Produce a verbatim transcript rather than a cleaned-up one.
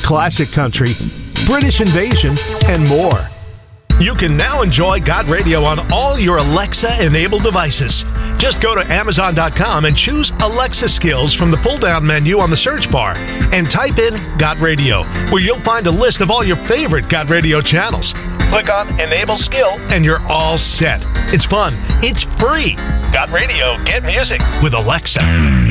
classic country, British invasion, and more. You can now enjoy God Radio on all your Alexa-enabled devices. Just go to Amazon dot com and choose Alexa Skills from the pull-down menu on the search bar and type in God Radio, where you'll find a list of all your favorite God Radio channels. Click on Enable Skill and you're all set. It's fun. It's free. God Radio, get music with Alexa.